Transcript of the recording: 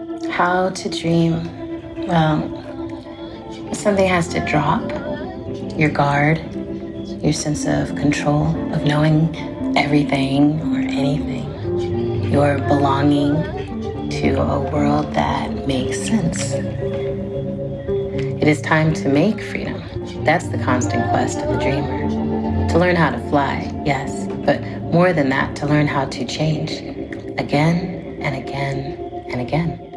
How to dream? Well, something has to drop. Your guard, your sense of control, of knowing everything or anything. Your belonging to a world that makes sense. It is time to make freedom. That's the constant quest of the dreamer. To learn how to fly, yes, but more than that, to learn how to change again and again and again.